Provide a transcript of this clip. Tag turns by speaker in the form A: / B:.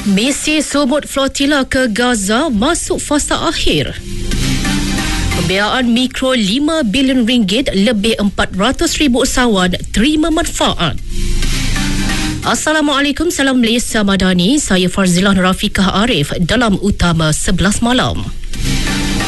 A: Misi sumut flotila ke Gaza masuk fasa akhir. Pembiayaan mikro 5 bilion ringgit, lebih 400,000 usahawan terima manfaat. Assalamualaikum, salam Malaysia Madani. Saya Farzilah Rafiqah Arif dalam Utama 11 Malam.